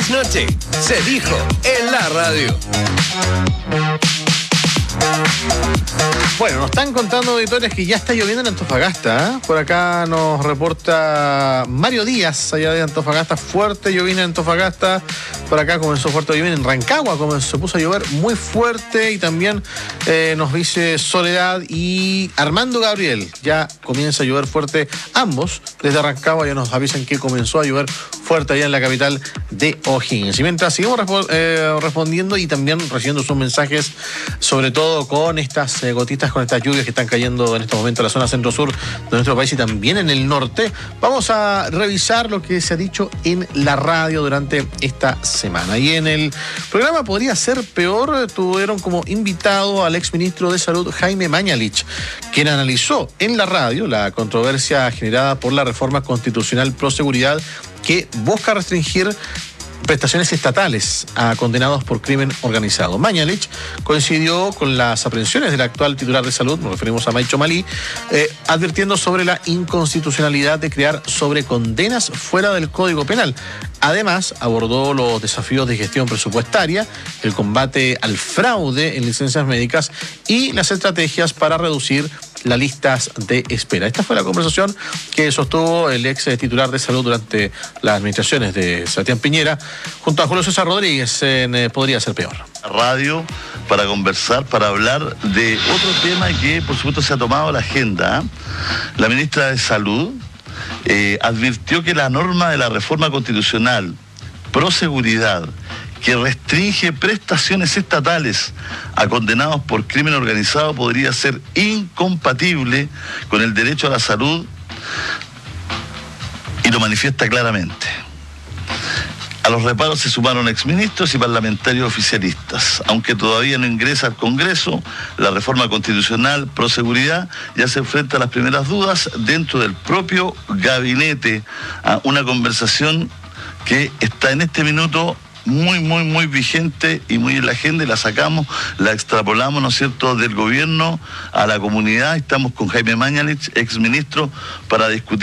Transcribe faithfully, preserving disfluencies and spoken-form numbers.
noche se dijo en la radio. Bueno, nos están contando auditores que ya está lloviendo en Antofagasta, ¿eh? Por acá nos reporta Mario Díaz, allá de Antofagasta, fuerte llovina en Antofagasta. Por acá comenzó fuerte llovina en Rancagua, comenzó, se puso a llover muy fuerte. Y también eh, nos dice Soledad y Armando Gabriel, ya comienza a llover fuerte. Ambos desde Rancagua ya nos avisan que comenzó a llover fuerte allá en la capital de O'Higgins. Y mientras seguimos respo- eh, respondiendo y también recibiendo sus mensajes, sobre todo con estas eh, gotitas, con estas lluvias que están cayendo en estos momentos en la zona centro-sur de nuestro país y también en el norte, vamos a revisar lo que se ha dicho en la radio durante esta semana. Y en el programa Podría Ser Peor tuvieron como invitado al exministro de Salud Jaime Mañalich, quien analizó en la radio la controversia generada por la reforma constitucional pro seguridad que busca restringir prestaciones estatales a condenados por crimen organizado. Mañalich coincidió con las aprehensiones del actual titular de salud, nos referimos a Maicho Malí, eh, advirtiendo sobre la inconstitucionalidad de crear sobrecondenas fuera del Código Penal. Además, abordó los desafíos de gestión presupuestaria, el combate al fraude en licencias médicas y las estrategias para reducir las listas de espera. Esta fue la conversación que sostuvo el ex titular de salud durante las administraciones de Sebastián Piñera junto a Julio César Rodríguez en eh, Podría Ser Peor. Radio para conversar, para hablar de otro tema que por supuesto se ha tomado la agenda. La ministra de Salud eh, advirtió que la norma de la reforma constitucional pro seguridad que restringe prestaciones estatales a condenados por crimen organizado podría ser incompatible con el derecho a la salud y lo manifiesta claramente. A los reparos se sumaron exministros y parlamentarios oficialistas. Aunque todavía no ingresa al Congreso, la reforma constitucional pro seguridad ya se enfrenta a las primeras dudas dentro del propio gabinete, a una conversación que está en este minuto muy, muy, muy vigente y muy en la agenda, y la sacamos, la extrapolamos, ¿no es cierto?, del gobierno a la comunidad. Estamos con Jaime Mañalich, exministro, para discutir